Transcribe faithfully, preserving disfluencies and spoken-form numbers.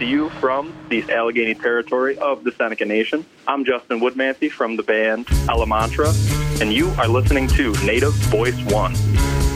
to you from the Allegheny territory of the Seneca Nation. I'm Justin Woodmansey from the band Elemantra, and you are listening to Native Voice One.